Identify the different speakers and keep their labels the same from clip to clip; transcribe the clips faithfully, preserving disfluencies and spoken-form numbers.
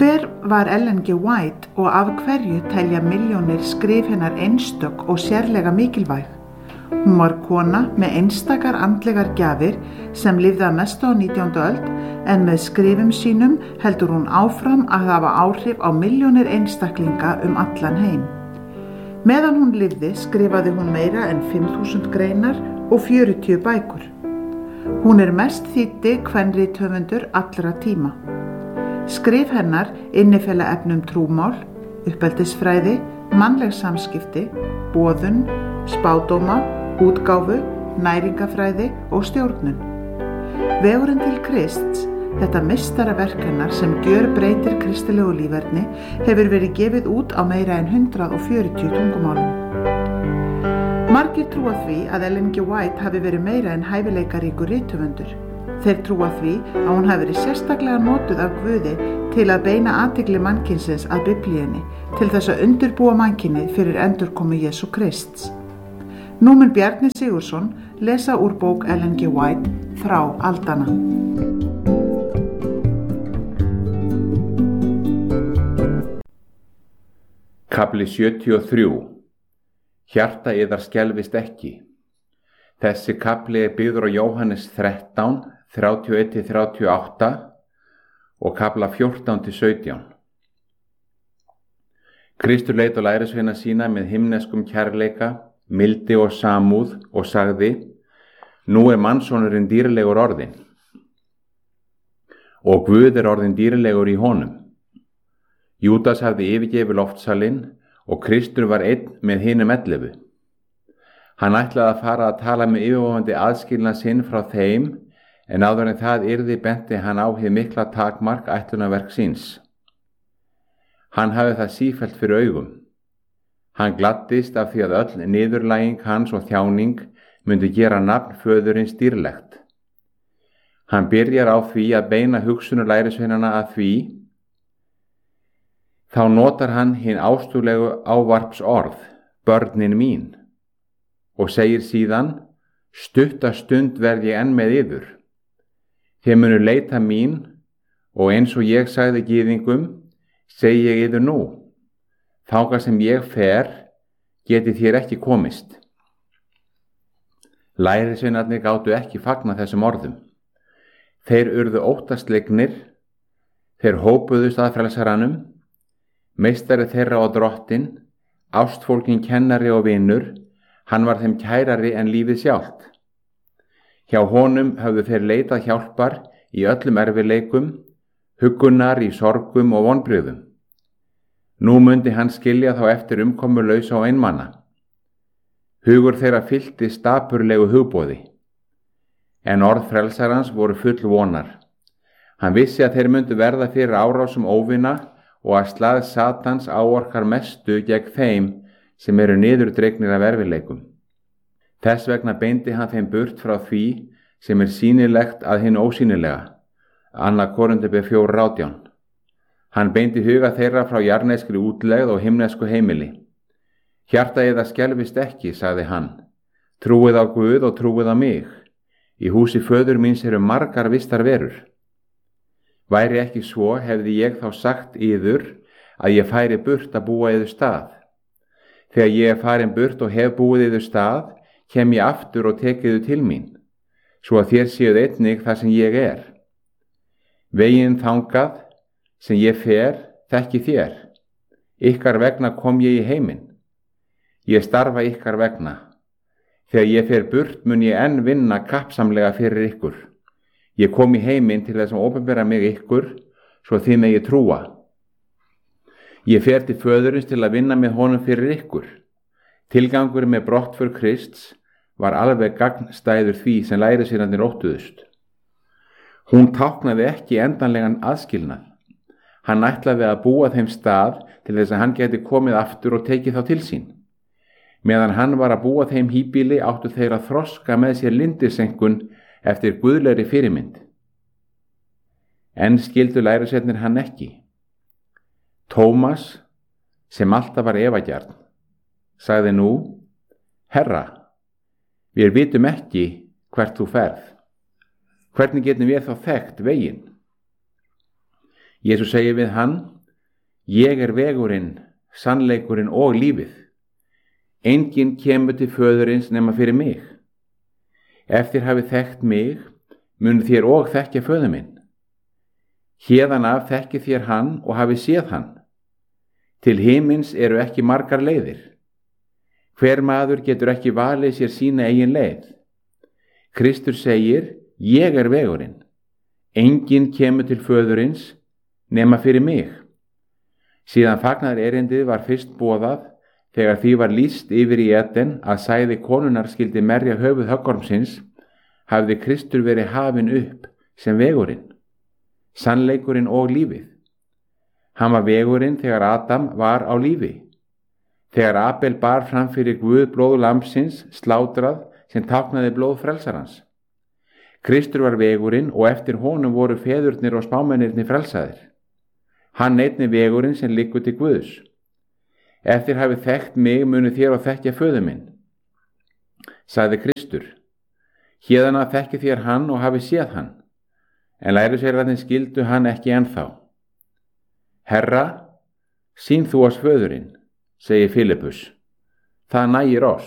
Speaker 1: Hver var Ellen G. White og af hverju telja milljónir skrif hennar einstök og sérlega mikilvæg? Hún var kona með einstakar andlegar gjafir sem lifði að mestu á nítjándu öld, en með skrifum sínum heldur hún áfram að hafa áhrif á milljónir einstaklinga um allan heim. Meðan hún lifði skrifaði hún meira en fimm þúsund greinar og fjörutíu bækur. Hún er mest þýddi kvenrithöfundur allra tíma. Skrif hennar innifela efnum trúmál, uppeldisfræði, mannleg samskipti, boðun, spádóma, útgáfu, næringafræði og stjórnun. Vegurinn til Krists, þetta meistaraverk hennar sem gjörbreytir kristilegu líferni, hefur verið gefið út á meira en hundrað og fjörutíu tungumálum. Margir trúa því að Ellen G. White hafi verið meira en hæfileikaríkur rithöfundur. Þeir trúa því að hún hafi verið sérstaklega notuð af Guði til að beina athygli mannkynsins að Biblíunni, til þess að undirbúa mannkynið fyrir endurkomu Jesú Krists. Nú mun Bjarni Sigurðsson lesa úr bók Ellen G. White, Frá aldanna.
Speaker 2: Kafli sjötíu og þrjú. Hjarta yðar skelfist ekki. Þessi kafli er byggður á Jóhannes þrettán, þrjátíu og eitt til þrjátíu og átta og kafla fjórtán til sautján. Kristur leit á lærisveina sína með himneskum kærleika, mildi og samúð og sagði: Nú er mannssonurinn dýrlegur orðinn, og Guð er orðinn dýrlegur í honum. Júdas hafði yfirgefið loftsalinn og Kristur var einn með hinum ellefu. Hann ætlaði að fara að tala með yfirvofandi aðskilnað sinn frá þeim, en áður en það yrði benti hann á hið mikla takmark ætlunarverk síns. Hann hafði það sífellt fyrir augum. Hann gladdist af því að öll niðurlæging hans og þjáning myndi gera nafn föðurins dýrlegt. Hann byrjar á því að beina hugsunur lærisveinanna að því. Þá notar hann hinn ástúðlegu ávarpsorð, börnin mín, og segir síðan: Stutta stund verð ég enn með yður. Þið munu leita mín, og eins og ég sagði gyðingum, segi ég yður nú: Þangað sem ég fer, geti þér ekki komist. Lærisveinarnir gátu ekki fagna þessum orðum. Þeir urðu óttaslegnir, þeir hópuðust að frelsaranum, meistari þeirra og drottinn, ástfólkin kennari og vinur, hann var þeim kærari en lífið sjálft. Hjá honum höfðu þeir leitað hjálpar í öllum erfiðleikum, huggunar í sorgum og vonbrigðum. Nú mundi hann skilja þá eftir umkomulausa og einmana. Hugur þeirra fyllti stapurlegu hugboði. En orð frelsarans voru full vonar. Hann vissi að þeir myndu verða fyrir árásum óvina og að slag Satans áorkar mestu gegn þeim sem eru niðurdregnir af erfiðleikum. Þess vegna beindi hann þeim burt frá því sem er sýnilegt að hinn ósýnilega. Annað Korintharbréf fjögur átján. Hann beindi huga þeirra frá jarneskri útlegð og himnesku heimili. Hjarta yðar skelfist ekki, sagði hann. Trúið á Guð og trúið á mig. Í húsi föður míns eru margar vistar verur. Væri ekki svo, hefði ég þá sagt yður að ég færi burt að búa yður stað. Þegar ég er farin burt og hef búið yður stað, kem ég aftur og tek yður til mín, svo að þér séuð einnig þar sem ég er. Veginn þangað sem ég fer, þekki þér. Ykkar vegna kom ég í heiminn. Ég starfa ykkar vegna. Þegar ég fer burt mun ég enn vinna kappsamlega fyrir ykkur. Ég kom í heiminn til þess að opinbera mig ykkur, svo þið megið trúa. Ég fer til föðurins til að vinna með honum fyrir ykkur. Tilgangur með brottför Krists var alveg gagnstæður því sem lærisveinarnir óttuðust. Hún táknaði ekki endanlegan aðskilnað. Hann ætlaði að búa þeim stað til þess að hann geti komið aftur og tekið þá til sín. Meðan hann var að búa þeim híbýli áttu þeir að þroska með sér lindisenkun eftir guðlegri fyrirmynd. En skildu lærisveinarnir hann ekki. Tómas, sem alltaf var efagjarn, sagði nú: Herra, við vitum ekki hvert þú ferð. Hvernig getum við þá þekkt veginn? Jesús segir við hann: Ég er vegurinn, sannleikurinn og lífið. Enginn kemur til föðurins nema fyrir mig. Ef þér hafið þekkt mig, munu þér og þekkja föður minn. Héðan af þekkið þér hann og hafið séð hann. Til himins eru ekki margar leiðir. Hver maður getur ekki valið sér sína eigin leið. Kristur segir: Ég er vegurinn. Enginn kemur til föðurins nema fyrir mig. Síðan fagnaðar erindið var fyrst boðað, þegar því var lýst yfir í Eden að sæði konunar skildi merja höfuð höggormsins, hafði Kristur verið hafinn upp sem vegurinn, sannleikurinn og lífið. Hann var vegurinn þegar Adam var á lífi. Þegar Abel bar fram fyrir Guð blóð lambsins slátrað sem táknaði blóð frelsarans. Kristur var vegurinn og eftir honum voru feðurnir og spámennirnir frelsaðir. Hann einnig vegurinn sem liggur til Guðs. Ef þér hafið þekkt mig, munu þér og þekkja föður minn, sagði Kristur. Héðan af þekkið þér hann og hafið séð hann, en lærisveinarnir skildu hann ekki ennþá. Herra, sýn þú oss föðurinn, segir Filippus. Það nægir oss.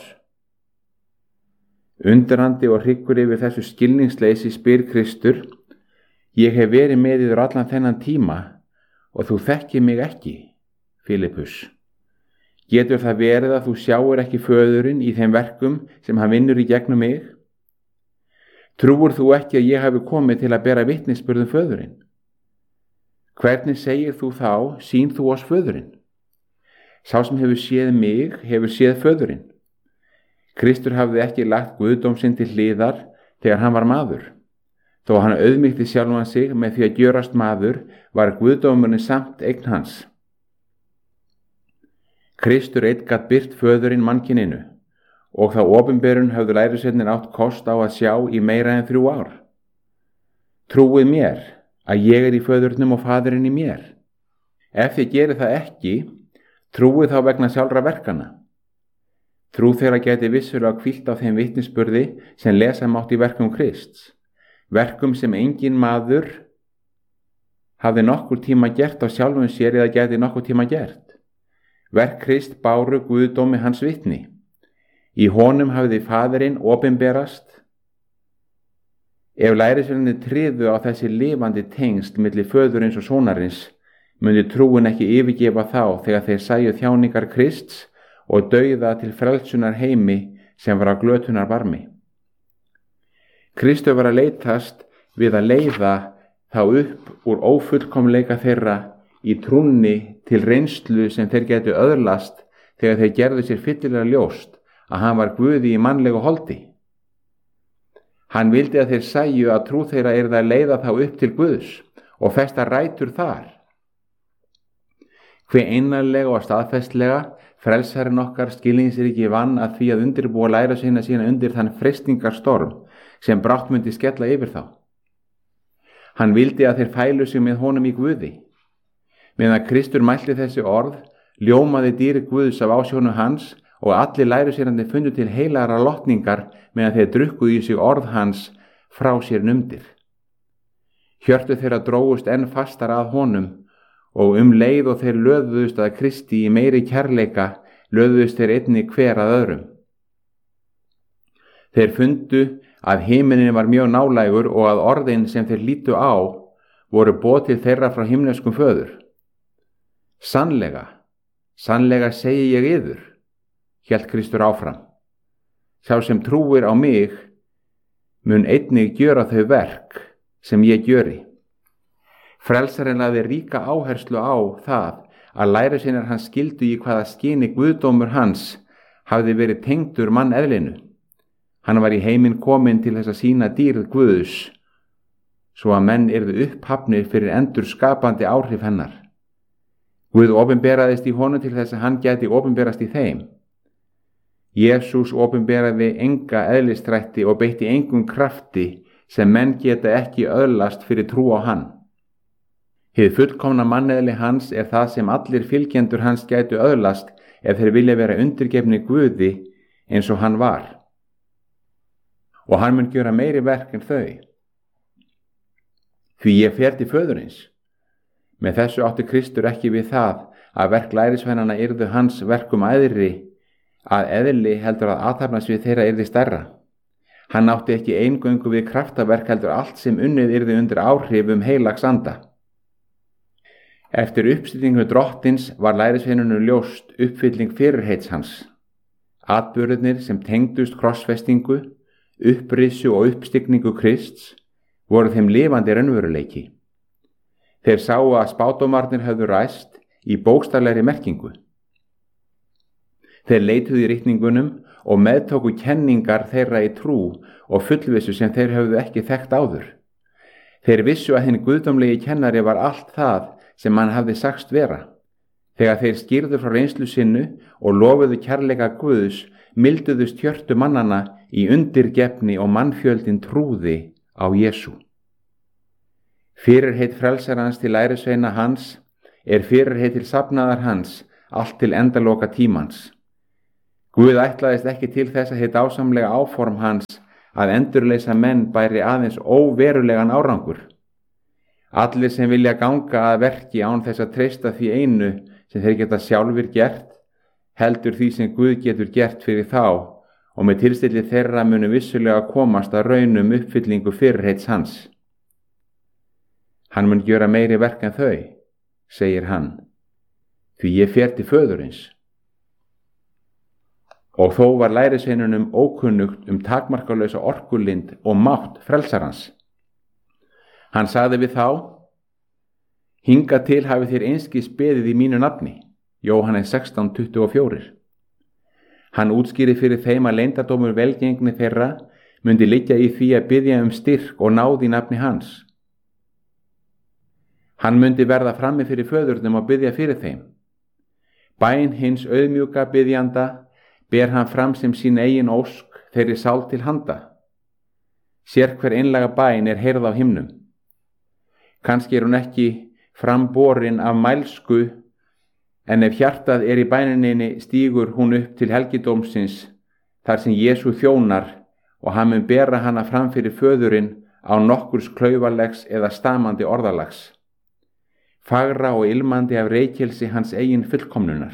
Speaker 2: Undrandi og hryggur yfir þessu skilningsleysi spyr Kristur: Ég hef verið með yður allan þennan tíma og þú þekkir mig ekki, Filippus. Getur það verið að þú sjáir ekki föðurinn í þeim verkum sem hann vinnur í gegnum mig? Trúir þú ekki að ég hafi komið til að bera vitnisburð um föðurinn? Hvernig segir þú þá: Sýn þú oss föðurinn? Sá sem hefur séð mig hefur séð föðurinn. Kristur hafði ekki lagt guðdóm sinn til hliðar þegar hann var maður. Þó hann auðmýkti sjálfan sig með því að gjörast maður, var guðdómurinn samt eign hans. Kristur einn gat birt föðurinn mannkyninu, og þá opinberun höfðu lærisveinarnir átt kost á að sjá í meira en þrjú ár. Trúið mér að ég er í föðurnum og faðurinn í mér. Ef þið gerið það ekki, trúið þá vegna sjálfra verkana. Trú þeirra gæti vissulega hvílt á þeim vitnisburði sem lesa mátti í verkum Krists, verkum sem engin maður hafði nokkur tíma gert á sjálfum sér eða gæti nokkur tíma gert. Verk Krist báru guðdómi hans vitni. Í honum hafði faðirinn opinberast. Ef lærisveinarnir tryðu á þessi lifandi tengsl milli föðurins og sonarins, mundi trúin ekki yfirgefa þá þegar þeir sæju þjáningar Krists og dauða til frelsunar heimi sem var á glötunar barmi. Kristur var að leitast við að leiða þá upp úr ófullkomleika þeirra í trúnni til reynslu sem þeir getu öðlast þegar þeir gerðu sér fyllilega ljóst að hann var Guði í mannlegu holdi. Hann vildi að þeir sæju að trú þeirra yrði að leiða þá upp til Guðs og festa rætur þar. Hve einarlega og staðfestlega frelsarinn okkar skilningsríki vann að því að undirbúa lærisveina sína undir þann freistingarstorm sem brátt myndi skella yfir þá. Hann vildi að þeir fælu sig með honum í Guði. Meðan Kristur mælti þessi orð, ljómaði dýri Guðs af ásjónu hans og allir lærisveinarnir fundu til heilagra lotningar meðan þeir drukkuðu í sig orð hans frá sér numdir. Hjörtu þeirra drógust enn fastar að honum og um leið og þeir löðuðust að Kristi í meiri kærleika, löðuðust þeir einnig hver að öðrum. Þeir fundu að himinin var mjög nálægur og að orðin sem þeir lítu á voru boð til þeirra frá himneskum föður. Sannlega, sannlega segi ég yður, hélt Kristur áfram. Sá sem trúir á mig mun einnig gjöra þau verk sem ég gjöri. Frelsarinn lagði ríka áherslu á það að lærisveinar hans skildu í hvaða skyni guðdómur hans hafði verið tengdur manneðlinu. Hann var í heiminn kominn til þess að sýna dýrð Guðs, svo að menn yrðu upphafnir fyrir endur skapandi áhrif hennar. Guð opinberaðist í honum til þess að hann gæti opinberast í þeim. Jesús opinberaði enga eðlistrætti og beitti engum krafti sem menn geta ekki öðlast fyrir trú á hann. Hið fullkomna manneðli hans er það sem allir fylgjendur hans gætu öðlast ef þeir vilja vera undirgefni Guði eins og hann var. Og hann mun gjöra meiri verk en þau. Því ég fer til föðurins. Með þessu átti Kristur ekki við það að verk lærisveinanna yrðu hans verkum æðri, að eðli heldur að athafnasvið þeirra yrði stærra. Hann átti ekki eingöngu við kraftaverk heldur allt sem unnið yrði undir áhrifum heilags anda. Eftir uppstillingu drottins var lærisveinunum ljóst uppfylling fyrirheits hans. Atburðirnir sem tengdust krossfestingu, upprisu og uppstigningu Krists voru þeim lifandi raunveruleiki. Þeir sáu að spádómarnir höfðu ræst í bókstaflegri merkingu. Þeir leituðu í ritningunum og meðtóku kenningar þeirra í trú og fullvissu sem þeir höfðu ekki þekkt áður. Þeir vissu að hinn guðdómlegi kennari var allt það sem hann hafði sagst vera. Þegar þeir skýrðu frá reynslu sinnu og lofuðu kærleika Guðs, milduðust hjörtu mannana í undirgefni og mannfjöldin trúði á Jesú. Fyrirheit frelsarans til lærisveina hans er fyrirheit til safnaðar hans allt til endaloka tímans. Guð ætlaðist ekki til þess að hið dásamlega áform hans að endurleysa menn bæri aðeins óverulegan árangur. Allir sem vilja ganga að verki án þess að treysta því einu sem þeir geta sjálfur gert, heldur því sem Guð getur gert fyrir þá og með tilstilli þeirra munu vissulega komast að raunum uppfyllingu fyrirheits hans. Hann mun gjöra meiri verk en þau, segir hann, því ég fer til föðurins. Og þó var lærisveinunum ókunnugt um takmarkalausa orkulind og mátt frelsarans. Hann sagði við þá: Hingað til hafið þér einskis beðið í mínu nafni, Jóhannes sextán tuttugu og fjögur. Hann útskýrði fyrir þeim að leyndardómur velgengni þeirra myndi liggja í því að biðja um styrk og náð í nafni hans. Hann myndi verða frammi fyrir föðurnum og biðja fyrir þeim. Bæn hins auðmjúka biðjanda ber hann fram sem sín eigin ósk þeirri sál til handa. Sérhver einlaga bæn er heyrð á himnum. Kannski er hún ekki framborin af mælsku, en ef hjartað er í bæninni stígur hún upp til helgidómsins, þar sem Jesú þjónar, og hann mun bera hana fram fyrir föðurinn á nokkurs klaufalegs eða stamandi orðalags. Fagra og ilmandi af reykjelsi hans eigin fullkomnunar.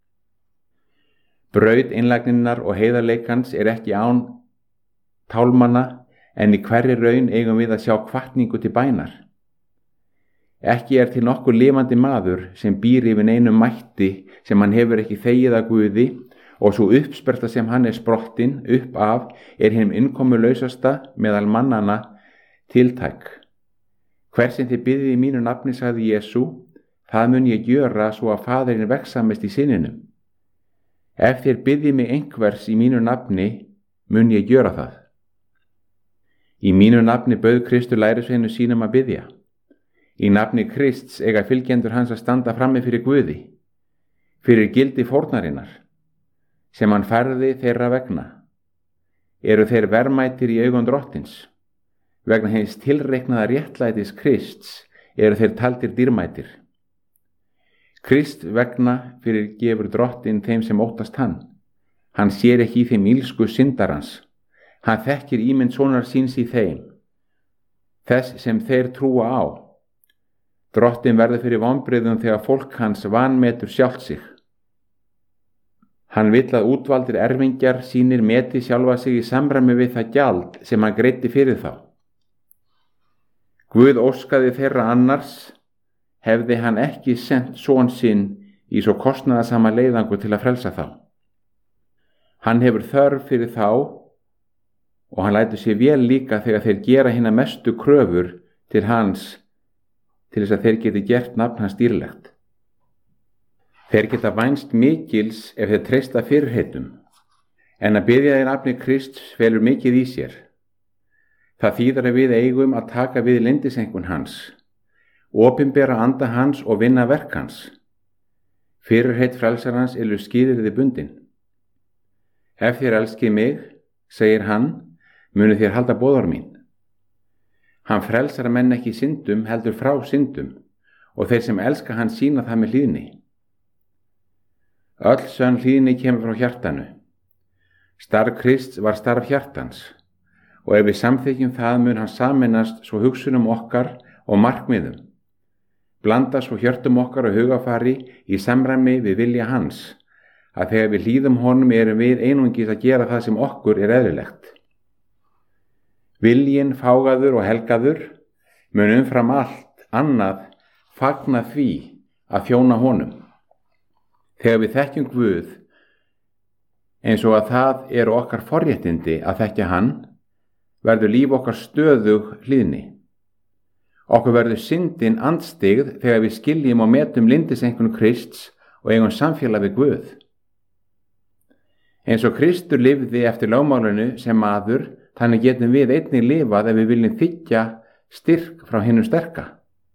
Speaker 2: Braut einlægninnar og heiðarleikans er ekki án tálmanna, en í hverri raun eigum við að sjá hvatningu til bænar. Ekki er til nokkur lifandi maður sem býr yfir neinum mætti sem hann hefur ekki þegið að Guði, og svo uppsperrta sem hann er sprottin upp af er hinum innkomulausasta meðal mannana tiltæk. Hver sem þið biðið í mínu nafni, sagði Jesú, það mun ég gjöra svo að Faðirinn vegsamist í sinninum. Ef þér biðið mig einhvers í mínu nafni, mun ég gjöra það. Í mínu nafni bauð Kristur lærisveinu sínum að biðja. Í nafni Krists eiga fylgjendur hans að standa frammi fyrir Guði, fyrir gildi fórnarinnar, sem hann færði þeirra vegna. Eru þeir verðmætir í augum drottins? Vegna hins tilreiknaða réttlætis Krists eru þeir taldir dýrmætir. Krist vegna fyrir gefur drottin þeim sem óttast hann. Hann sér ekki í þeim ílsku syndarans. Hann þekkir ímynd sonar síns í þeim, þess sem þeir trúa á. Drottin verður fyrir vonbrigðum þegar fólk hans vanmetur sjálft sig. Hann vill að útvaldir erfingjar sínir meti sjálfa sig í samræmi við það gjald sem hann greiddi fyrir þá. Guð óskaði þeirra annars, hefði hann ekki sent son sinn í svo kostnaðarsama leiðangur til að frelsa þá. Hann hefur þörf fyrir þá og hann lætur sér vel líka þegar þeir gera hina mestu kröfur til hans til þess að þeir geti gert nafn hans dýrlegt. Þeir geta vænst mikils ef þeir treysta fyrirheitum, en að biðja í nafni Krists felur mikið í sér. Það þýðir að við eigum að taka við leyndiseinkunn hans, opinbera anda hans og vinna verk hans. Fyrirheit frelsarans eru skilyrði bundin. Ef þér elskið mig, segir hann, munu þér halda boðorð mín. Hann frelsar menn ekki syndum heldur frá syndum, og þeir sem elska hann sýna það með hlýðni. Öll sönn hlýðni kemur frá hjartanu. Starf Krists var starf hjartans, og ef við samþykjum það mun hann sameinast svo hugsunum okkar og markmiðum. blanda svo hjörtum okkar og hugafari í samræmi við vilja hans, að þegar við hlýðum honum erum við einungis að gera það sem okkur er eðlilegt. Viljinn fágaður og helgaður mun umfram allt annað fagna því að þjóna honum. Þegar við þekkjum Guð eins og að það eru okkar forréttindi að þekkja hann, verður líf okkar stöðug hlýðni. Okkur verður syndin andstyggð þegar við skiljum og metum lyndiseinkunn Krists og eigum samfélag við Guð. Eins og Kristur lifði eftir lögmálinu sem maður, þannig getum við einnig lifað ef við viljum þiggja styrk frá hinum sterka.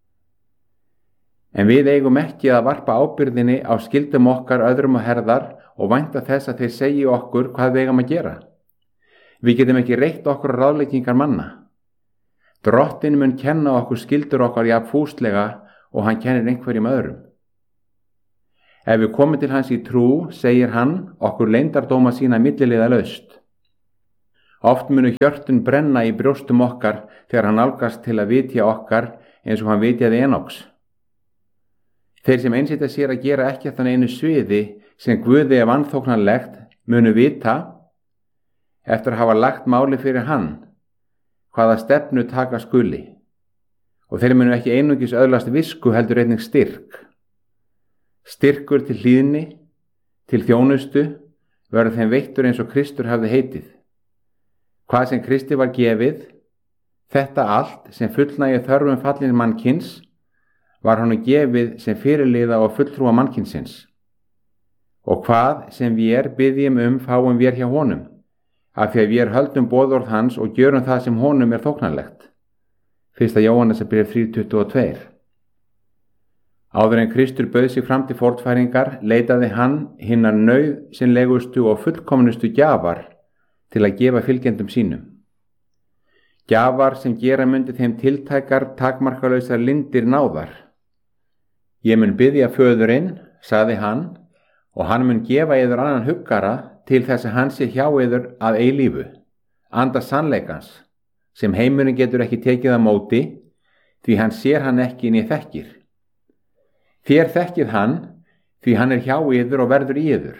Speaker 2: En við eigum ekki að varpa ábyrgðinni á skyldum okkar öðrum og herðar og vænta þess að þeir segi okkur hvað við eigum að gera. Við getum ekki reitt okkur ráðleggingar manna. Drottinn mun kenna okkur skyldur okkar jafn fúslega og hann kennir einhverjum öðrum. Ef við komum til hans í trú, segir hann okkur leyndardóma sína milliliðalaust. Oft munu hjörtun brenna í brjóstum okkar þegar hann nálgast til að vitja okkar eins og hann vitjaði Enóks. Þeir sem einsetja sér að gera ekkert á einu sviði sem Guði er vanþóknanlegt munu vita, eftir að hafa lagt máli fyrir hann, hvaða stefnu taka skuli, og þeir munu ekki einungis öðlast visku heldur einnig styrk. Styrkur til hlýðni, til þjónustu, verður þeim veittur eins og Kristur hafði heitið. Hvað sem Kristi var gefið, þetta allt sem fullnægi þörfum fallin mannkins, var honum gefið sem fyrirliða og fulltrúa mannkinsins. Og hvað sem vér biðjum um fáum vér hjá honum, af því að vér höldum boðorð hans og gjörum það sem honum er þóknanlegt. Fyrsta Jóhannesarbréf þrjú tuttugu og tvö. Áður en Kristur bauð sig fram til fornfæringar, leitaði hann hinnar nauðsynlegustu og fullkomnustu gjafar til að gefa fylgjendum sínum. Gjafar sem gera mundi þeim tiltækar takmarkalausar lindir náðar. Ég mun biðja föðurinn, sagði hann, og hann mun gefa yður annan huggara til þess að hann sé hjá yður að eilífu, anda sannleikans, sem heimurinn getur ekki tekið á móti, því hann sér hann ekki né þekkir. Þér þekkið hann, því hann er hjá yður og verður í yður.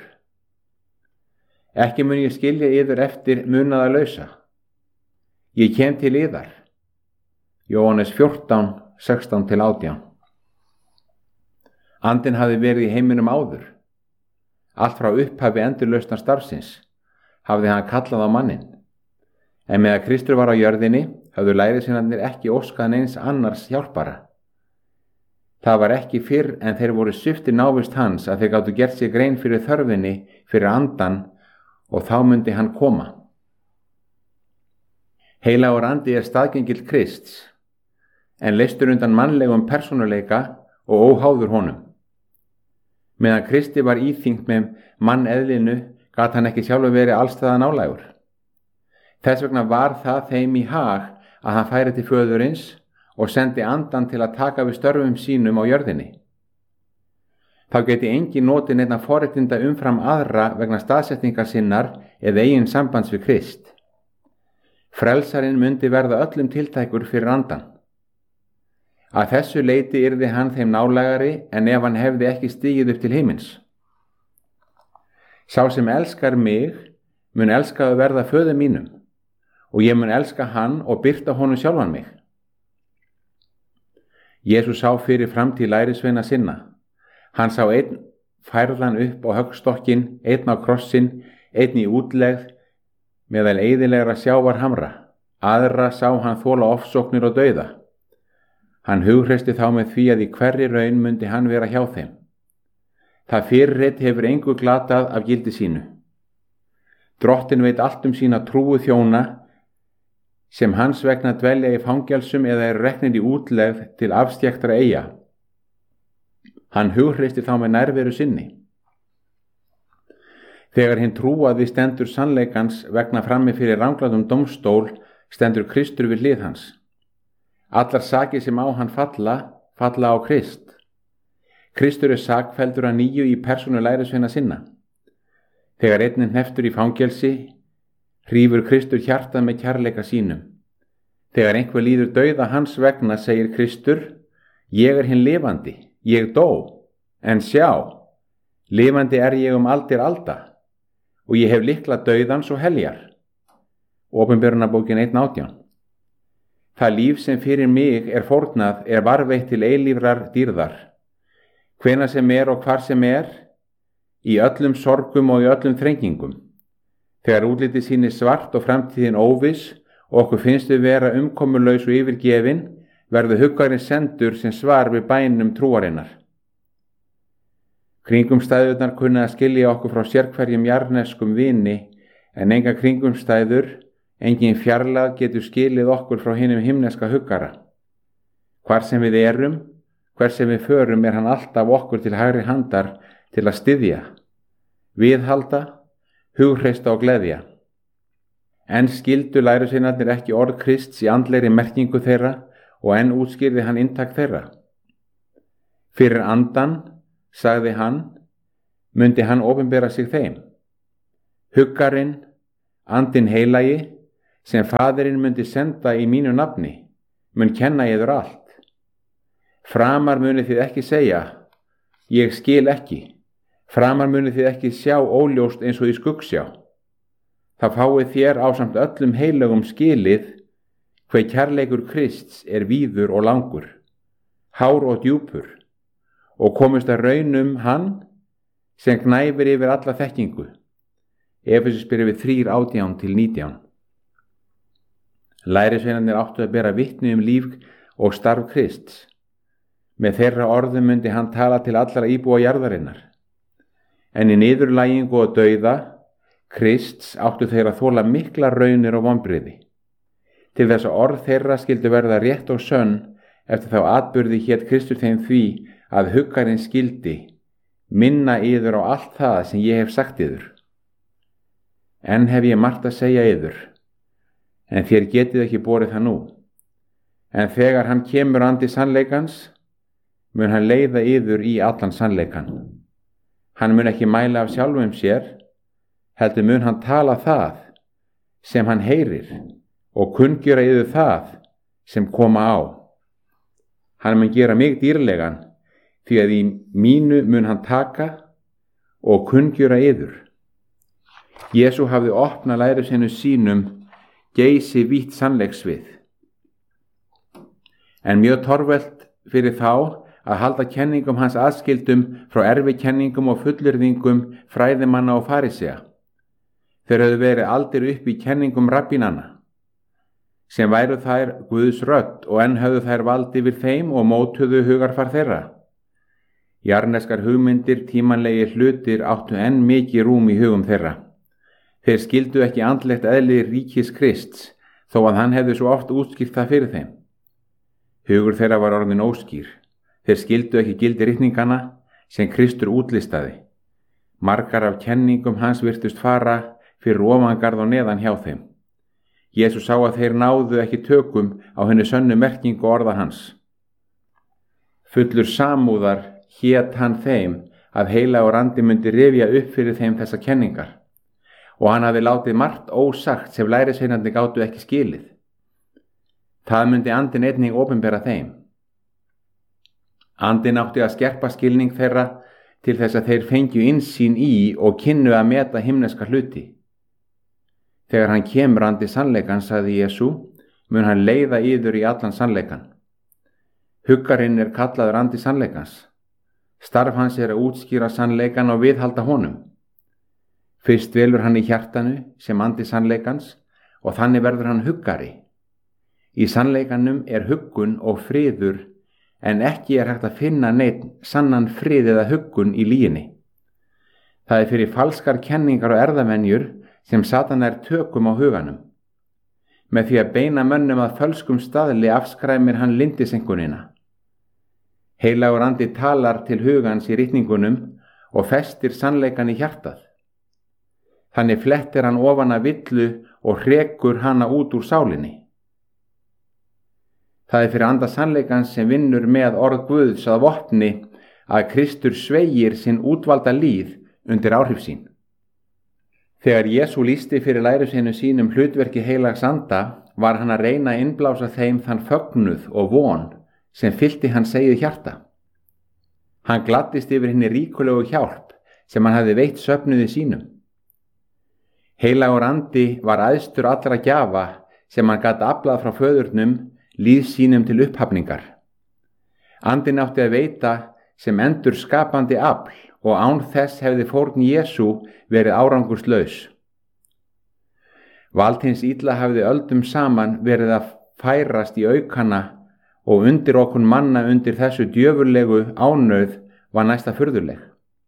Speaker 2: Ekki mun ég skilja yður eftir munaðarlausa. Ég kem til yðar. Jóhannes fjórtán, sextán til átján. Andinn hafði verið í heiminum áður. Allt frá upphafi endurlausnar starfsins hafði hann kallað á mannin. En með að Kristur var á jörðinni, hafðu lærisveinarnir ekki óskað neins annars hjálpara. Það var ekki fyrr en þeir voru sviptir návist hans að þeir gátu gert sér grein fyrir þörfinni fyrir andan og þá mundi hann koma. Heilagur andi er staðgengill Krists, en leystur undan mannlegum persónuleika og óháður honum. Meðan Kristi var íþyngt með manneðlinu, gat hann ekki sjálfur verið allstaðar nálægur. Þess vegna var það þeim í hag að hann færi til föðurins og sendi andan til að taka við störfum sínum á jörðinni. Þá geti engin notið neinna forréttinda umfram aðra vegna staðsetningar sinnar eða eigin sambands við Krist. Frelsarinn mundi verða öllum tiltækur fyrir andan. Að þessu leyti yrði hann þeim nálægari en ef hann hefði ekki stigið upp til himins. Sá sem elskar mig mun elska að verða föður mínum og ég mun elska hann og birta honum sjálfan mig. Jesús sá fyrir framtíð lærisveina sinna. Hann sá einn færðan upp á höggstokkin, einn á krossin, einn í útlegð meðal eyðilegra sjávarhamra. Aðra sá hann þola ofsóknir og dauða. Hann hughreysti þá með því að í hverri raun mundi hann vera hjá þeim. Það fyrirheit hefur engu glatað af gildi sínu. Drottinn veit allt um sína trúu þjóna sem hans vegna dvelja í fangjálsum eða eru reknir í útlegð til afstjektra eyja. Hann hughreysti þá með nærveru sinni. Þegar hinn trúaði stendur sannleikans vegna frammi fyrir ranglaðum dómstól, stendur Kristur við hlið hans. Allar sakir sem á hann falla, falla á Krist. Kristur er sakfelldur að nýju í persónu lærisveina sinna. Þegar einn hneftur í fangelsi, hrífur Kristur hjartað með kærleika sínum. Þegar einhver líður dauða hans vegna, segir Kristur, Ég er hinn lifandi, ég dó, en sjá, lifandi er ég um aldir alda, og ég hef lykla dauðans og heljar. Opinberunarbókin einn átján. Það líf sem fyrir mig er fórnað er varveitt til eilífrar dýrðar. Hvenær sem er og hvar sem er, í öllum sorgum og í öllum þrengingum. Þegar útlitið sýnir svart og framtíðin óviss og okkur finnst við vera umkomulaus og yfirgefin, verður huggarinn sendur sem svar við bænum trúarinnar. Kringumstæðurnar kunna að skilja okkur frá sérhverjum jarðneskum vini, en enga kringumstæður, engin fjarlægð getur skilið okkur frá hinum himneska huggara. Hvar sem við erum, hver sem við förum, er hann alltaf okkur til hægri handar til að styðja, viðhalda, hughreysta og gleðja. En skildu lærusveinarnir ekki orð Krists í andlegri merkingu þeirra og enn útskýrði hann inntak þeirra. Fyrir andan, sagði hann, mundi hann opinbera sig þeim. Huggarinn, andinn heilagi, sem faðirinn mundi senda í mínu nafni, mun kenna yður allt. Framar muni þið ekki segja, ég skil ekki. Framar muni þið ekki sjá óljóst eins og í skuggsjá. Það fáið þér ásamt öllum heilögum skilið, hve kærleikur Krists er víður og langur, hár og djúpur, og komist að raunum hann sem gnæfir yfir alla þekkingu. Efesusbréfið þrjú átján til nítján. Lærisveinarnir áttu að bera vitni um líf og starf Krists. Með þeirra orðum myndi hann tala til allra íbúa jarðarinnar. En í niðurlægingu og dauða Krists áttu þeir að þola mikla raunir og vonbrigði. Til þess að orð þeirra skildu verða rétt og sönn eftir þá atburði hét Kristur þeim því að huggarinn skildi minna yður á allt það sem ég hef sagt yður. Enn hef ég margt að segja yður, en þér getið ekki borið það nú. En þegar hann kemur andi sannleikans, mun hann leiða yður í allan sannleikan. Hann mun ekki mæla af sjálfum sér, heldur mun hann tala það sem hann heyrir og kunngjöra yður það sem koma á. Hann mun gera mig dýrlegan, því að í mínu mun hann taka og kunngjöra yður. Jesú hafði opnað lærisveinum sínum geysi vítt sannleiksvið. En mjög torvelt fyrir þá að halda kenningum hans aðskildum frá erfikenningum og fullyrðingum fræðimanna og farisea. Þeir höfðu verið aldir upp í kenningum rabbínanna, sem væru þær Guðs rödd og enn höfðu þær vald yfir þeim og mótuðu hugarfar þeirra. Jarneskar hugmyndir, tímanlegir hlutir áttu enn mikið rúm í hugum þeirra. Þeir skildu ekki andlegt eðli ríkis Krists, þó að hann hefði svo oft útskýrt það fyrir þeim. Hugur þeirra var orðin óskýr. Þeir skildu ekki gildi ritningana sem Kristur útlistaði. Margar af kenningum hans virtust fara fyrir ofangarð og neðan hjá þeim. Jesús sá að þeir náðu ekki tökum á henni sönnu merkingu orða hans. Fullur samúðar hét hann þeim að heilagur andi myndi rifja upp fyrir þeim þessa kenningar, og hann hafi látið margt ósagt sem lærisveinarnir gátu ekki skilið. Það myndi andinn einnig opinbera þeim. Andinn átti að skerpa skilning þeirra til þess að þeir fengju innsýn í og kynnu að meta himneska hluti. Þegar hann kemur andi sannleikan, sagði Jesú, mun hann leiða yður í allan sannleikan. Huggarinn er kallaður andi sannleikans. Starf hans er að útskýra sannleikan og viðhalda honum. Fyrst velur hann í hjartanu sem andi sannleikans og þannig verður hann huggari. Í sannleikanum er huggun og friður, en ekki er hægt að finna neitt sannan frið eða huggun í lyginni. Það er fyrir falskar kenningar og erðamenjur sem Satan er tökum á huganum. Með því að beina mönnum að fölskum staðli afskræmir hann lindisengunina. Heilagur andi talar til hugans í ritningunum og festir sannleikan í hjartað. Þannig flettir hann ofan að villu og hrekur hana út úr sálinni. Það er fyrir anda sannleikans sem vinnur með orð Guðs að vopni að Kristur sveigir sinn útvalda líð undir áhrif sín. Þegar Jesú lýsti fyrir lærisveinum sínum hlutverki heilags anda, var hann að reyna að innblása þeim þann fögnuð og von sem fyllti hann segið hjarta. Hann gladdist yfir henni ríkulegu hjálp sem hann hafði veitt söfnuði sínum. Heilagur andi var æðstur allra gjafa sem hann gat aflað frá föðurnum líð sínum til upphafningar. Andinn átti að veita sem endur skapandi afl og án þess hefði fórn Jesú verið árangurslaus. Vald hins illa hafði öldum saman verið að færast í aukana og undir okkur manna undir þessu djöfurlegu ánauð var næsta furðuleg.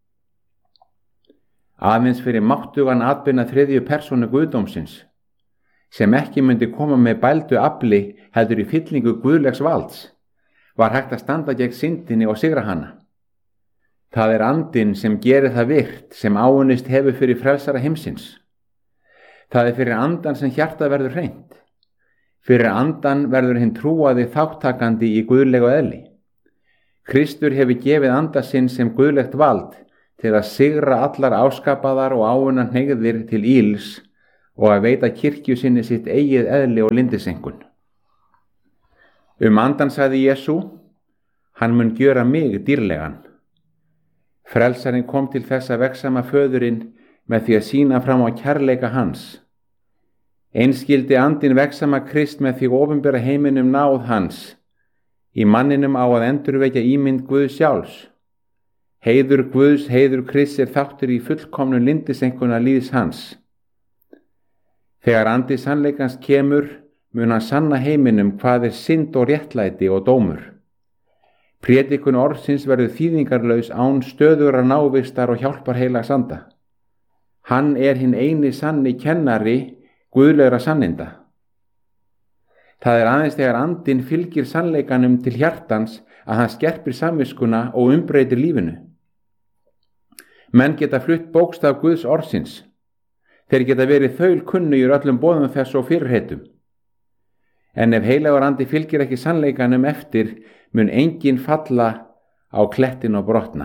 Speaker 2: Aðeins fyrir máttugan atbeina þriðju persónu guðdómsins, sem ekki myndi koma með bældu afli heldur í fyllingu guðlegs valds, var hægt að standa gegn syndinni og sigra hana. Það er andinn sem gerir það virt sem áunnist hefur fyrir frelsara heimsins. Það er fyrir andan sem hjartað verður hreint. Fyrir andan verður hinn trúaði þáttakandi í guðlegu eðli. Kristur hefur gefið anda sinn sem guðlegt vald til að sigra allar áskapaðar og áunnar hneigðir til íls og að veita kirkju sinni sitt eigið eðli og lindisengun. Um andan sagði Jesú, hann mun gjöra mig dýrlegan. Frelsarinn kom til þess að vegsama föðurinn með því að sýna fram á kærleika hans. Eins skyldi andinn vegsama Krist með því opinbera heiminum náð hans. Í manninum á að endurvekja ímynd Guðs sjálfs. Heiður Guðs, heiður Krists er þáttur í fullkomnu lindisenkuna líðs hans. Þegar andi sannleikans kemur, mun hann sanna heiminum hvað er synd og réttlæti og dómur. Prédikun orðsins verður þýðingarlaus án stöðugra návistar og hjálpar heilags anda. Hann er hinn eini sanni kennari guðlegra sanninda. Það er aðeins þegar andinn fylgir sannleikanum til hjartans að hann skerpir samviskuna og umbreytir lífinu. Menn geta flutt bókstaf Guðs orðsins. Þeir geta verið þaulkunnugir öllum boðum þess og fyrirheitum. En ef heilagur andi fylgir ekki sannleikanum eftir, mun enginn falla á klettin og brotna.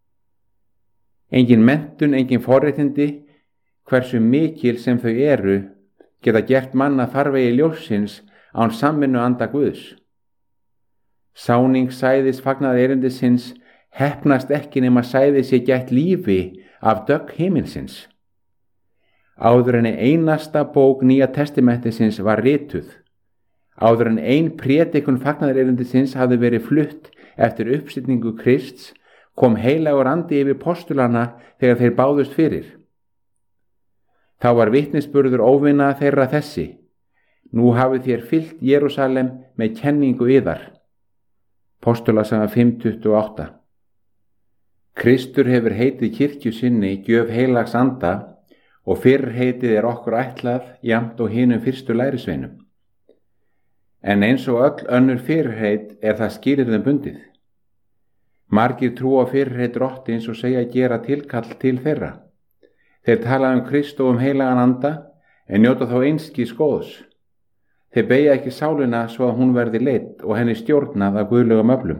Speaker 2: Engin menntun, engin forréttindi, hversu mikil sem þau eru, geta gert manna farvegi ljóssins án samvinnu anda Guðs. Sáning sæðis fagnaði erindisins heppnast ekki nema sæði sé gætt lífi af dögg himinsins. Áður en einasta bók Nýja testamentisins var rituð, áður en ein prédikun fagnaði erindisins hafði verið flutt eftir uppstillingu Krists, kom heilagur andi yfir postulana þegar þeir báðust fyrir. Þá var vitnisburður óvinna þeirra þessi: nú hafið þér fyllt Jerúsalem með kenningu yðar. Postulasaga fimm tuttugu og átta. Kristur hefur heitið kirkju sinni gjöf heilags anda og fyrr heitið er okkur ætlað jafnt og hinum fyrstu lærisveinum. En eins og öll önnur fyrirheit er það skilyrðum bundið. Margir trúa fyrirheit drottins og segja gera tilkall til þeirra. Þeir tala um Krist og um heilagan anda en njóta þó einskis góðs. Þeir beygja ekki sálina svo að hún verði leidd og henni stjórnað af guðlegum öflum.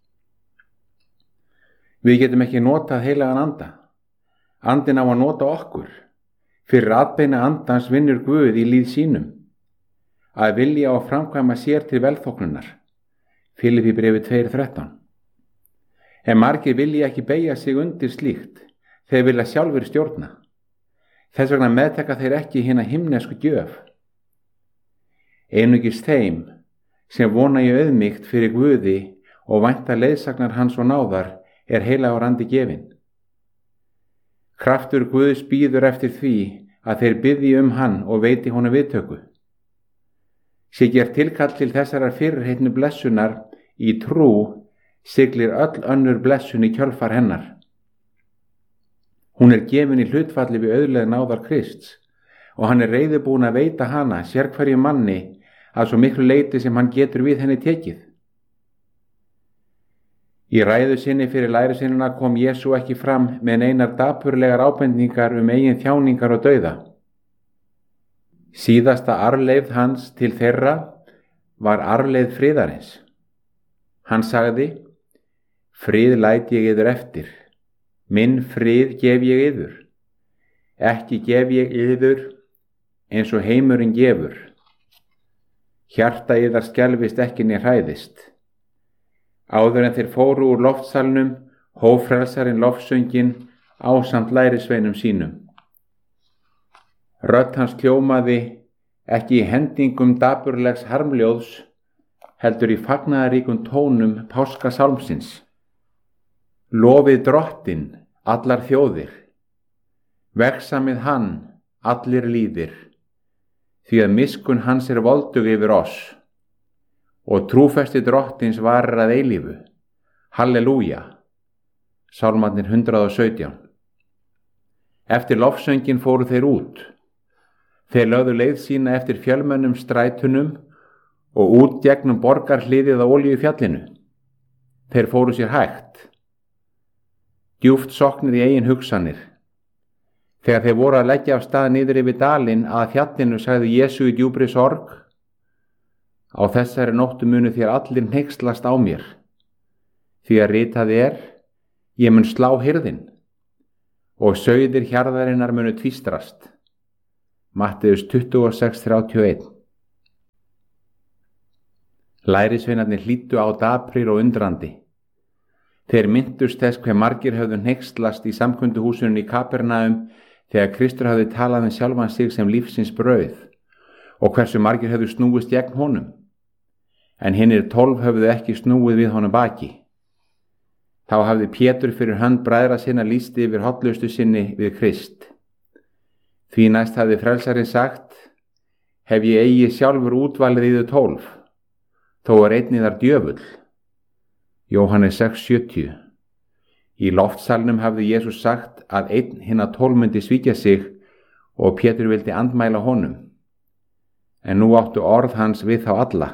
Speaker 2: Við getum ekki notað heilagan anda. Andinn á að nota okkur. Fyrir atbeina andans vinnur Guð í líð sínum. Að vilja og framkvæma sér til velþóknunar. Filippí bréfi tvö þrettán. En margir vilja ekki beygja sig undir slíkt. Þeir vilja sjálfur stjórna. Þess vegna meðtaka þeir ekki hina himnesku gjöf. Einungis þeim sem vona í auðmýkt fyrir Guði og vænta leiðsagnar hans og náðar er heilagur andi gefinn. Kraftur Guðs bíður eftir því að þeir biðji um hann og veiti honum viðtöku. Sé gert tilkall til þessarar fyrirheitnu blessunar í trú, siglir öll önnur blessun í kjölfar hennar. Hún er gefin í hlutfalli við auðleg náðar Krists og hann er reiðubúin að veita hana sérhverju manni að svo miklu leyti sem hann getur við henni tekið. Í ræðu sinni fyrir lærisveinana kom Jesú ekki fram með neinar dapurlegar ábendingar um eigin þjáningar og dauða. Síðasta arfleifð hans til þeirra var arfleifð friðarins. Hann sagði: frið læt ég yður eftir, minn frið gef ég yður, ekki gef ég yður eins og heimurinn gefur. Hjarta yðar skelfist ekki né hræðist. Áður en þeir fóru úr loftsalnum, hóf frelsarinn lofsönginn ásamt lærisveinum sínum. Rödd hans hljómaði ekki í hendingum dapurlegs harmljóðs, heldur í fagnaðaríkum tónum páskasálmsins. Lofið Drottinn, allar þjóðir, vegsamið hann, allir lýðir, því að miskunn hans er voldug yfir oss, og trúfesti Drottins varir að eilífu. Halleluja. Sálmarnir hundrað og sautján. Eftir lofsöngin fóru þeir út. Þeir lögðu leið sína eftir fjölmönnum strætunum og út gegnum borgarhliðið á Olíufjallinu. Þeir fóru sér hægt, djúpt sokknir í eigin hugsanir. Þegar þeir voru að leggja af stað niður yfir dalinn að fjallinu sagði Jesú í djúpri sorg: Á þessari nóttu munu þér allir hneykslast á mér, því að ritað er: Ég mun slá hirðin, og sauðir hjarðarinnar munu tvístrast. Matteus tuttugu og sex þrjátíu og eitt. Lærisveinarnir hlýddu á daprir og undrandi. Þeir minntust þess hve margir höfðu hneykslast í samkunduhúsinu í Kapernaum þegar Kristur hafði talað um sjálfan sig sem lífsins brauð, og hversu margir höfðu snúist gegn honum. En hinnir tólf höfðu ekki snúið við honum baki. Þá hafði Pétur fyrir hönd bræðra sinna lýst yfir hollustu sinni við Krist. Því næst hafði frelsarinn sagt: Hef ég eigi sjálfur útvalið í þau tólf, þó er einnig þar djöfull. Jóhannes sex sjötíu. Í loftsalnum hafði Jesús sagt að einn hinna tólf myndi svíkja sig og Pétur vildi andmæla honum. En nú áttu orð hans við þá alla.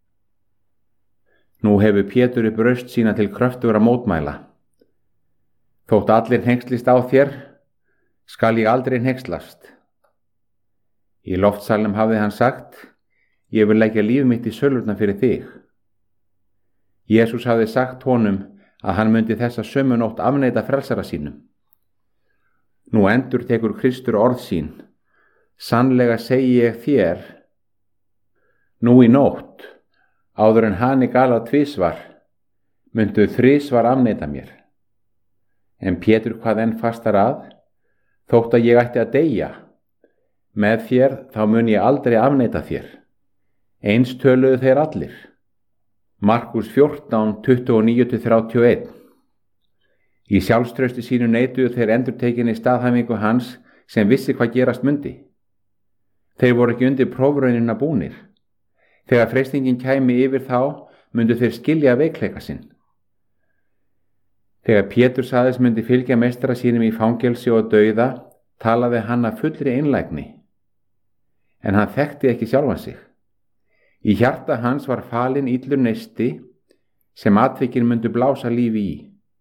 Speaker 2: Nú hefur Pétur upp raust sína til kröftugra mótmæla. Þótt allir hneykslist á þér, skal ég aldrei hneykslast. Í loftsalnum hafði hann sagt: Ég vil leggja líf mitt í sölurnar fyrir þig. Jesús hafði sagt honum að hann myndi þessa sömu nótt afneita frelsara sínum. Nú endur tekur Kristur orð sín: Sannlega segi ég þér, nú í nótt, áður en hani gala tvisvar, myndu þrisvar afneita mér. En Pétur hvað enn fastar að: Þótt að ég ætti að deyja með þér, þá mun ég aldrei afneita þér. Eins töluðu þeir allir. Markús fjórtán tuttugu og níu til þrjátíu og eitt. Í sjálfstrausti sínu neituðu þeir endurtekinni staðhæfingu hans sem vissi hvað gerast mundi. Þeir voru ekki undir prófraunina búnir. Þegar freistingin kæmi yfir þá, myndu þeir skilja veikleika sinn. Þegar Pétur sagðist myndi fylgja meistara sínum í fangelsi og dauða, talaði hann af fullri einlægni. En hann þekkti ekki sjálfan sig. Í hjarta hans var falinn illur neisti sem atvikin myndu blása lífi í.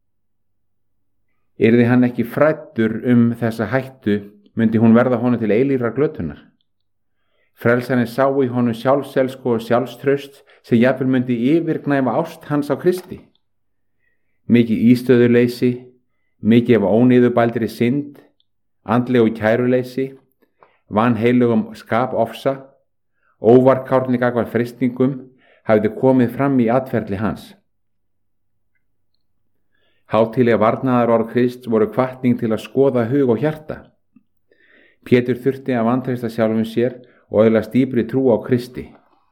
Speaker 2: Yrði hann ekki fræddur um þessa hættu, myndi hún verða honum til eilífrar glötunar. Frelsarinn sá í honum sjálfselsku og sjálfstraust sem jafnvel myndi yfirgnæfa ást hans á Kristi. Mikið ístöðuleysi, mikið af óníðubældri synd, andlegu kæruleysi, vanheilugum skapofsa, óvarkárni gagnvart freistingum hafði komið fram í atferli hans. Hátíðlega varnaðarorð Krists voru hvatning til að skoða hug og hjarta. Pétur þurfti að vantreysta sjálfum sér og öðlast dýpri trú á Kristi.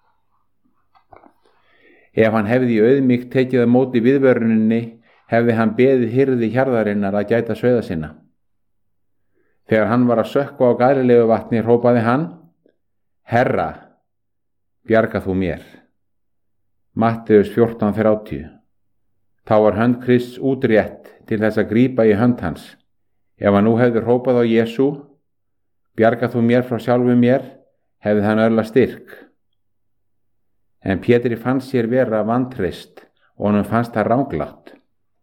Speaker 2: Ef hann hefði í auðmýkt tekið á móti viðvöruninni, hefði hann beðið hirði hjarðarinnar að gæta sauða sinna. Þegar hann var að sökkva á Galileu vatni, hrópaði hann: Herra, bjarga þú mér. Matteus fjórtán þrjátíu. Þá var hönd Krists útrétt til þess að grípa í hönd hans. Ef hann nú hefði hrópað á Jesú: bjarga þú mér frá sjálfu mér, hefði hann öðlast styrk. En Pétri fannst sér vera vantreyst og honum fannst það ranglátt.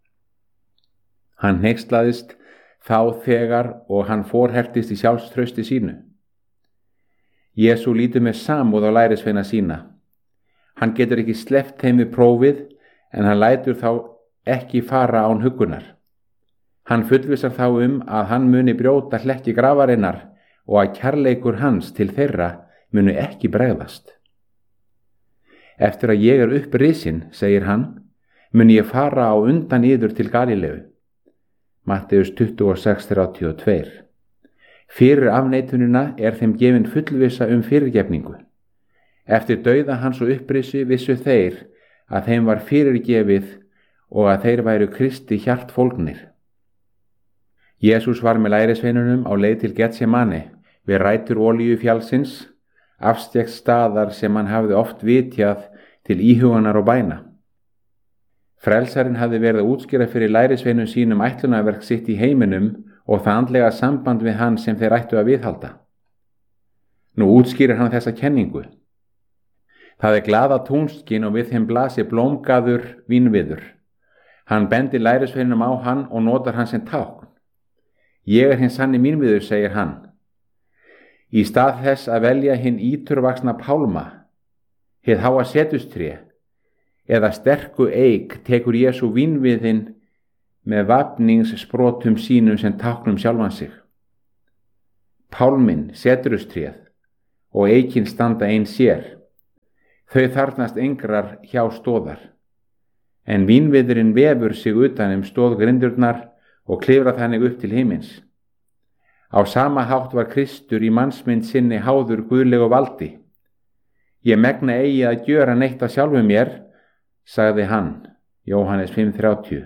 Speaker 2: Hann hneykslaðist þá þegar og hann forhertist í sjálfstrausti sínu. Jesú lítur með samúð á lærisveina sína. Hann getur ekki sleppt þeim við prófið, en hann lætur þá ekki fara án huggunar. Hann fullvissar þá um að hann muni brjóta hlekki grafarinnar og að kærleikur hans til þeirra muni ekki bregðast. Eftir að ég er upprisin, segir hann, mun ég fara á undan yður til Galíleu. Matteus tuttugu og sex þrjátíu og tvö. Fyrir afneitunina er þeim gefin fullvissa um fyrirgefningu. Eftir dauða hans og upprisu vissu þeir að þeim var fyrirgefið og að þeir væru Kristi hjartfólgnir. Jesús var með lærisveinunum á leið til Getsemane við rætur olíufjallsins, afstjækt staðar sem hann hafði oft vitjað til íhugunar og bæna. Frelsarinn hafði verið að útskýra fyrir lærisveinum sínum ætlunarverk sitt í heiminum og það andlega samband við hann sem þeir ættu að viðhalda. Nú útskýrir hann þessa kenningu. Það er glaða túnskin og við þeim blasi blómgaður vínviður. Hann bendir lærisveinum á hann og notar hann sem tákn. Ég er hinn sanni vínviður, segir hann. Í stað þess að velja hinn íturvaxna pálma, hið háa setustré, eða sterku eik tekur Jesú vínviðinn með vafningssprotum sínum sem táknum sjálfan sig. Pálminn, seturustréð og eikinn standa ein sér. Þau þarfnast engrar hjá stóðar, en vínviðurinn vefur sig utan um stóðgrindurnar og klifrar þannig upp til himins. Á sama hátt var Kristur í mannsmynd sinni háður guðlegu valdi. Ég megna eigi að gjöra neitt af sjálfu mér, sagði hann, Jóhannes fimm þrjátíu.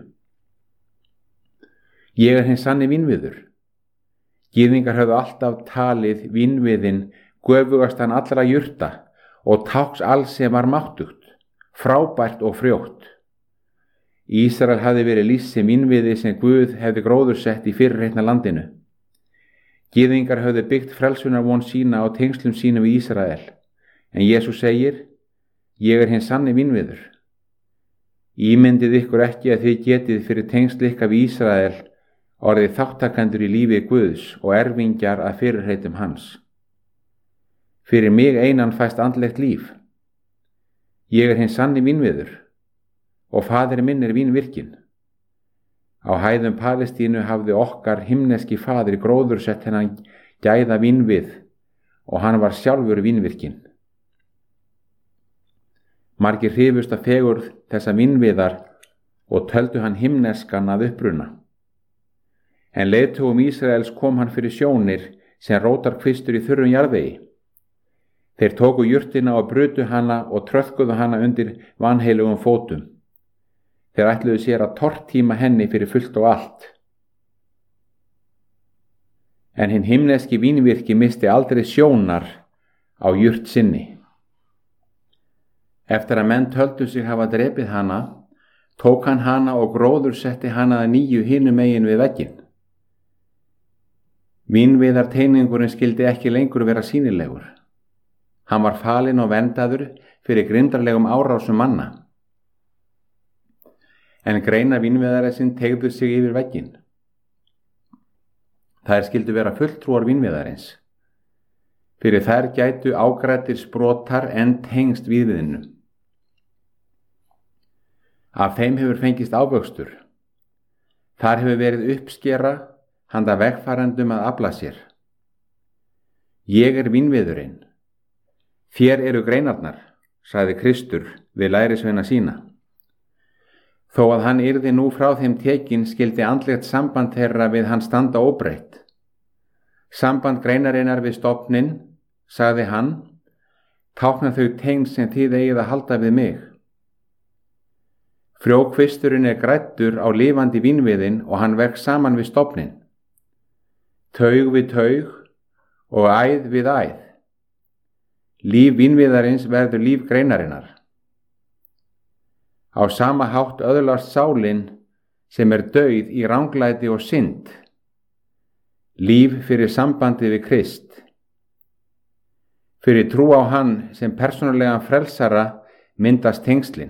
Speaker 2: Ég er hinn sanni vínviður. Gyðingar höfðu alltaf talið vínviðinn göfugastan allra jurta og táks alls sem var máttugt, frábært og frjótt. Ísrael hafði verið lýst sem vínviði sem Guð hefði gróðursett í fyrirheitna landinu. Gyðingar höfðu byggt frelsunarvon sína á tengslum sínum við Ísrael, en Jesús segir, ég er hinn sanni vínviður. Ímyndið ykkur ekki að þið getið fyrir tengsl ykkar við Ísrael orðið þáttakendur í lífi Guðs og erfingjar að fyrirheitum hans. Fyrir mig einan fæst andlegt líf. Ég er hinn sanni vínviður og faðir minn er vínvirkinn. Á hæðum Palestínu hafði okkar himneski faðir gróðursett hennan gæða vínvið og hann var sjálfur vínvirkinn. Margir hrifust af fegurð þessa vínviðar og töldu hann himneskan að uppruna. En leiðtogum Ísraels kom hann fyrir sjónir sem rótar kvistur í þurrum jarðvegi. Þeir tóku jurtina og brutu hana og tröðkuðu hana undir vanheilugum fótum. Þeir ætluðu sér að tortíma henni fyrir fullt og allt. En hinn himneski vínvirki misti aldrei sjónar á jurt sinni. Eftir að menn töldu sig hafa drepið hana, tók hann hana og gróðursetti hana að nýju hinum megin við vegginn. Vínviðarteiningurinn skildi ekki lengur vera sýnilegur. Hann var falinn og verndaður fyrir grindarlegum árásum manna. En greina vínviðaressin teygðu sig yfir vegginn. Þær skildu vera fulltrúar vínviðarins. Fyrir þær gætu ágrættir sprotar en tengst víðviðinu. Af þeim hefur fengist ávöxtur. Þar hefur verið uppskera handa vegfarendum að afla sér. Ég er vínviðurinn. Þér eru greinarnar, sagði Kristur við lærisveina sína. Þó að hann yrði nú frá þeim tekin skildi andlegt samband þeirra við hann standa óbreytt. Samband greinarinnar við stofnin, sagði hann, tákna þau tengd sem þið eigið að halda við mig. Frjókvisturinn er græddur á lifandi vínviðinn og hann vex saman við stofnin. Taug við taug og æð við æð. Líf vínviðarins verður líf greinarinnar. Á sama hátt öðlast sálin sem er dauð í ranglæti og synd. Líf fyrir sambandi við Krist. Fyrir trú á hann sem persónulegan frelsara myndast tengslin.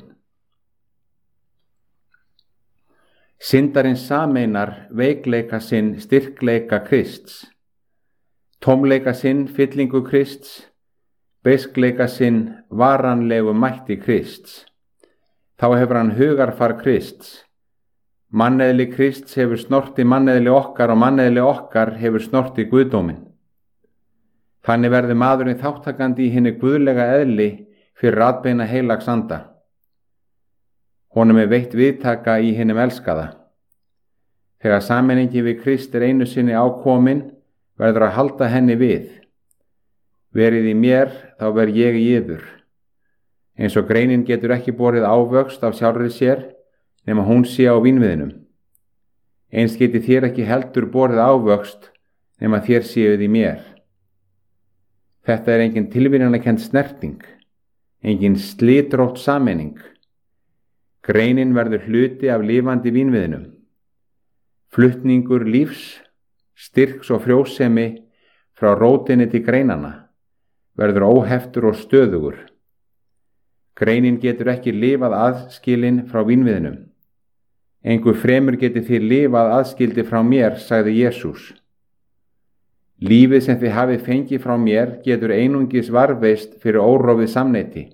Speaker 2: Syndarins sameinar veikleika sinn styrkleika Krists. Tómleika sinn fyllingu Krists. Beiskleika sinn varanlegu mætti Krists. Þá hefur hann hugarfar Krists. Manneðli Krists hefur snorti manneðli okkar og manneðli okkar hefur snorti guðdóminn. Þannig verður maðurinn þáttakandi í hinni guðlega eðli fyrir atbeina heilags anda. Honum er veitt viðtaka í hinum elskaða. Þegar sameiningi við Krist er einu sinni ákomin, verður að halda henni við. Verið í mér, þá verð ég í yður. Eins og greinin getur ekki borið ávöxt af sjálfri sér, nema hún sé á vínviðinum. Eins geti þér ekki heldur borið ávöxt, nema þér séuð í mér. Þetta er engin tilviljanakennd snerting, engin slitrótt sameining. Greinin verður hluti af lifandi vínviðinum. Flutningur lífs, styrks og frjósemi frá rótinni til greinanna verður óheftur og stöðugur. Greinin getur ekki lifað aðskilin frá vínviðinum. Engu fremur geti þið lifað aðskildi frá mér, sagði Jesús. Lífið sem þið hafið fengið frá mér getur einungis varðveist fyrir órofið samneyti.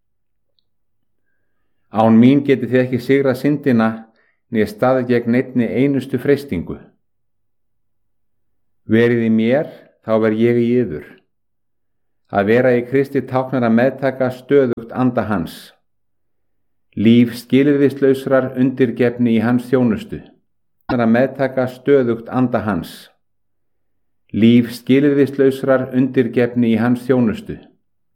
Speaker 2: Án mín geti þið ekki sigrað syndina né staðið gegn einni einustu freistingu. Verið í mér, þá verð ég í yður. Að vera í Kristi táknar að meðtaka stöðugt anda hans. Líf skilyrðislausrar undirgefni í hans þjónustu. Að meðtaka stöðugt anda hans. Líf skilyrðislausrar undirgefni í hans þjónustu.